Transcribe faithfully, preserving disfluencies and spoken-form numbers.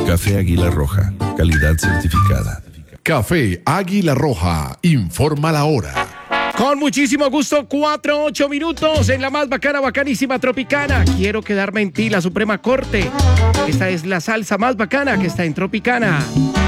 Café Águila Roja, calidad certificada. Café Águila Roja, informa la hora. Con muchísimo gusto, cuatro, ocho minutos en la más bacana, bacanísima Tropicana. Quiero quedarme en ti, la Suprema Corte. Esta es la salsa más bacana que está en Tropicana.